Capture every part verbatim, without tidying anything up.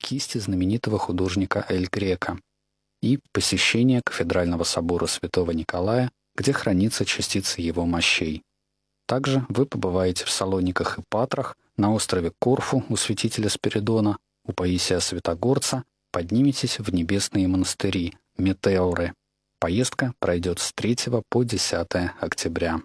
кисти знаменитого художника Эль Греко и посещение Кафедрального собора Святого Николая, где хранится частица его мощей. Также вы побываете в Салониках и Патрах, на острове Корфу у святителя Спиридона, у Паисия Святогорца, подниметесь в небесные монастыри Метеоры. Поездка пройдет с третьего по десятое октября.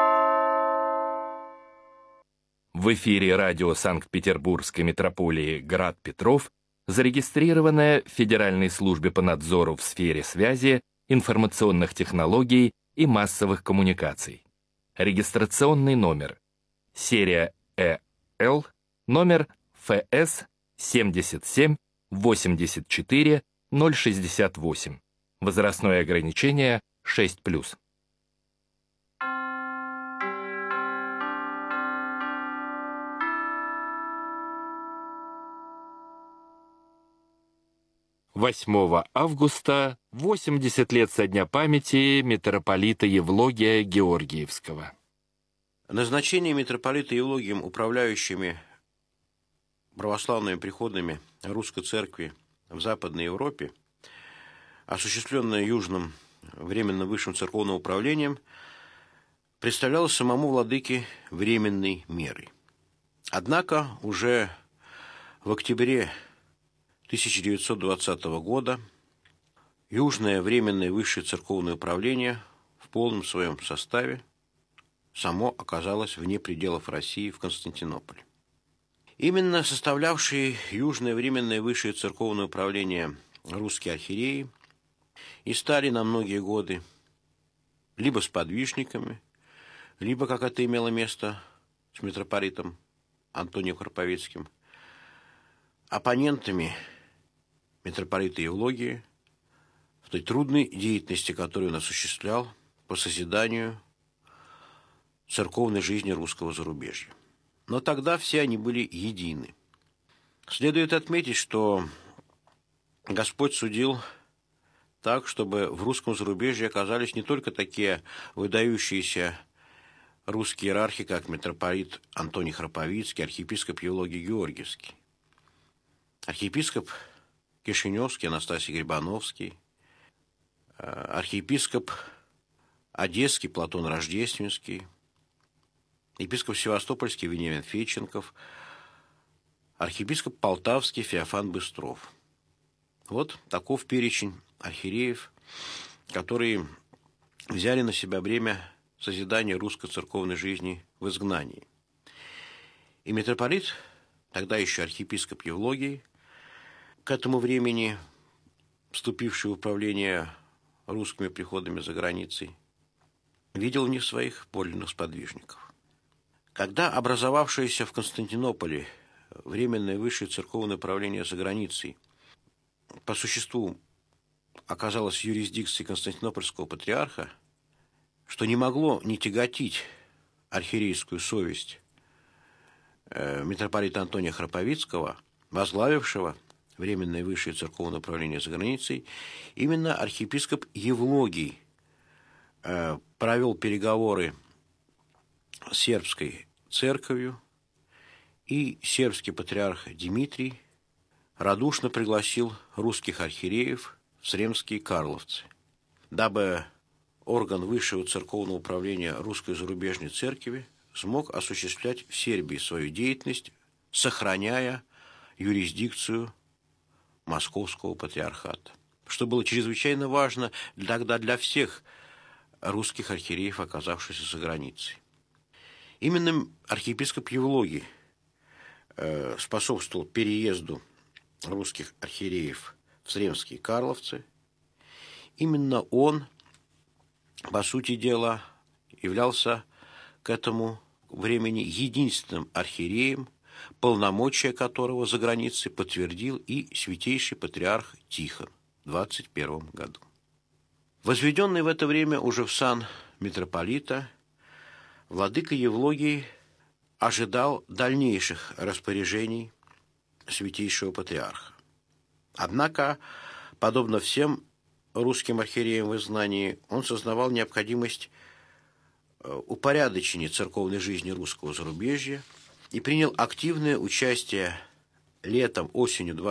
В эфире радио Санкт-Петербургской митрополии «Град Петров» зарегистрированная в Федеральной службе по надзору в сфере связи, информационных технологий и массовых коммуникаций. Регистрационный номер. Серия Э Л, номер Ф С семьдесят семь восемьдесят четыре ноль шестьдесят восемь. Возрастное ограничение шесть плюс. восьмого августа восемьдесят лет со дня памяти митрополита Евлогия Георгиевского. Назначение митрополита Евлогием управляющими православными приходами Русской Церкви в Западной Европе, осуществленное Южным Временным Высшим Церковным Управлением, представлялось самому владыке временной мерой. Однако уже в октябре тысяча девятьсот двадцатого года Южное Временное Высшее Церковное Управление в полном своем составе само оказалось вне пределов России в Константинополе. Именно составлявшие Южное Временное Высшее Церковное Управление русские архиереи и стали на многие годы либо сподвижниками, либо, как это имело место с митрополитом Антонием Храповицким, оппонентами митрополита Евлогия в той трудной деятельности, которую он осуществлял по созиданию церковной жизни русского зарубежья. Но тогда все они были едины. Следует отметить, что Господь судил так, чтобы в русском зарубежье оказались не только такие выдающиеся русские иерархи, как митрополит Антоний Храповицкий, архиепископ Евлогий Георгиевский, архиепископ Кишиневский Анастасий Грибановский, архиепископ Одесский Платон Рождественский, епископ Севастопольский Вениамин Федченков, архиепископ Полтавский Феофан Быстров. Вот таков перечень архиереев, которые взяли на себя бремя созидания русской церковной жизни в изгнании. И митрополит, тогда еще архиепископ Евлогий, к этому времени вступивший в управление русскими приходами за границей, видел в них своих подлинных сподвижников. Когда образовавшееся в Константинополе Временное Высшее Церковное Управление за границей по существу оказалось в юрисдикции Константинопольского патриарха, что не могло не тяготить архиерейскую совесть э, митрополита Антония Храповицкого, возглавившего Временное Высшее Церковное Управление за границей, именно архиепископ Евлогий э, провел переговоры с сербской церковью, и сербский патриарх Димитрий радушно пригласил русских архиереев в Сремские Карловцы, дабы орган Высшего Церковного Управления Русской Зарубежной Церкви смог осуществлять в Сербии свою деятельность, сохраняя юрисдикцию Московского патриархата, что было чрезвычайно важно тогда для всех русских архиереев, оказавшихся за границей. Именно архиепископ Евлогий э, способствовал переезду русских архиереев в Сремские Карловцы. Именно он, по сути дела, являлся к этому времени единственным архиереем, полномочия которого за границей подтвердил и святейший патриарх Тихон в двадцать первом году. Возведенный в это время уже в сан митрополита, владыка Евлогий ожидал дальнейших распоряжений святейшего патриарха. Однако, подобно всем русским архиереям в изгнании, он сознавал необходимость упорядочения церковной жизни русского зарубежья и принял активное участие летом, осенью